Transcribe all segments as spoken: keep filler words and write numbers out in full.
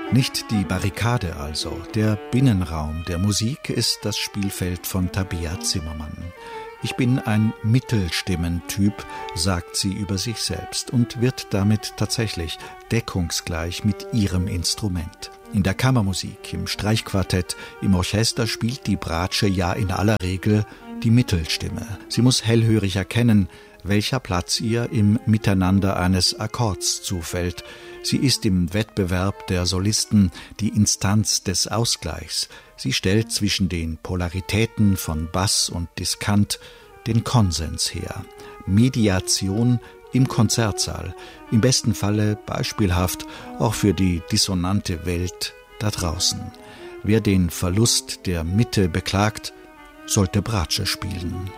Nicht die Barrikade also, der Binnenraum der Musik ist das Spielfeld von Tabea Zimmermann. Ich bin ein Mittelstimmentyp, sagt sie über sich selbst und wird damit tatsächlich deckungsgleich mit ihrem Instrument. In der Kammermusik, im Streichquartett, im Orchester spielt die Bratsche ja in aller Regel die Mittelstimme. Sie muss hellhörig erkennen, welcher Platz ihr im Miteinander eines Akkords zufällt. Sie ist im Wettbewerb der Solisten die Instanz des Ausgleichs. Sie stellt zwischen den Polaritäten von Bass und Diskant den Konsens her. Mediation im Konzertsaal, im besten Falle beispielhaft auch für die dissonante Welt da draußen. Wer den Verlust der Mitte beklagt, sollte Bratsche spielen.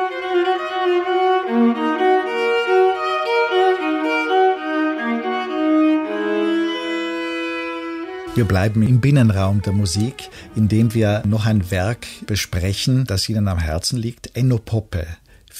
Wir bleiben im Binnenraum der Musik, indem wir noch ein Werk besprechen, das Ihnen am Herzen liegt, Enno Poppe,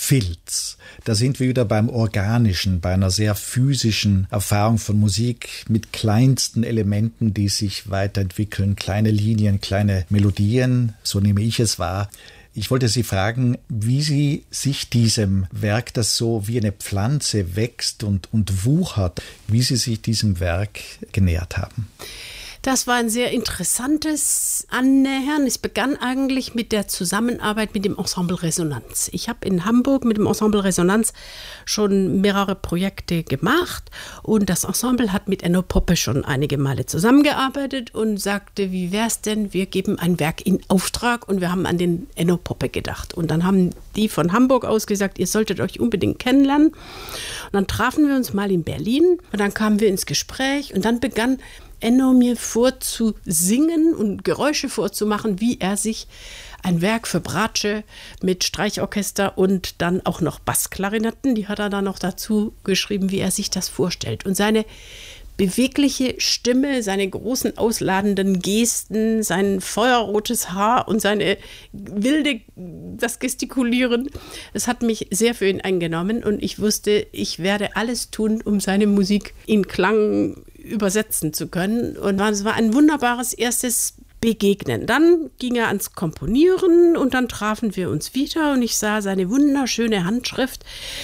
Filz. Da sind wir wieder beim Organischen, bei einer sehr physischen Erfahrung von Musik mit kleinsten Elementen, die sich weiterentwickeln, kleine Linien, kleine Melodien, so nehme ich es wahr. Ich wollte Sie fragen, wie Sie sich diesem Werk, das so wie eine Pflanze wächst und, und wuchert, wie Sie sich diesem Werk genähert haben. Das war ein sehr interessantes Annähern. Es begann eigentlich mit der Zusammenarbeit mit dem Ensemble Resonanz. Ich habe in Hamburg mit dem Ensemble Resonanz schon mehrere Projekte gemacht und das Ensemble hat mit Enno Poppe schon einige Male zusammengearbeitet und sagte, wie wäre es denn, wir geben ein Werk in Auftrag und wir haben an den Enno Poppe gedacht. Und dann haben die von Hamburg aus gesagt, ihr solltet euch unbedingt kennenlernen. Und dann trafen wir uns mal in Berlin und dann kamen wir ins Gespräch und dann begann Enno mir vorzusingen und Geräusche vorzumachen, wie er sich ein Werk für Bratsche mit Streichorchester und dann auch noch Bassklarinetten, die hat er dann noch dazu geschrieben, wie er sich das vorstellt. Und seine bewegliche Stimme, seine großen ausladenden Gesten, sein feuerrotes Haar und seine wilde, das Gestikulieren, das hat mich sehr für ihn eingenommen und ich wusste, ich werde alles tun, um seine Musik in Klang übersetzen zu können. Und es war ein wunderbares erstes Begegnen. Dann ging er ans Komponieren und dann trafen wir uns wieder und ich sah seine wunderschöne Handschrift.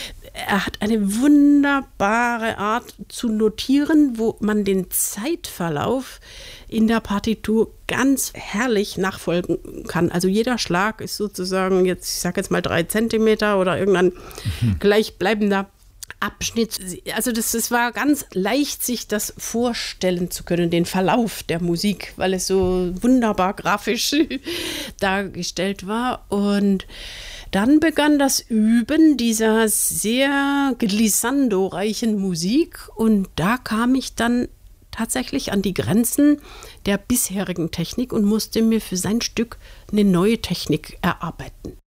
Er hat eine wunderbare Art zu notieren, wo man den Zeitverlauf in der Partitur ganz herrlich nachfolgen kann. Also jeder Schlag ist sozusagen jetzt, ich sage jetzt mal drei Zentimeter oder irgendein mhm. gleichbleibender Abschnitt. Also das, das war ganz leicht, sich das vorstellen zu können, den Verlauf der Musik, weil es so wunderbar grafisch dargestellt war. Und dann begann das Üben dieser sehr glissando-reichen Musik und da kam ich dann tatsächlich an die Grenzen der bisherigen Technik und musste mir für sein Stück eine neue Technik erarbeiten.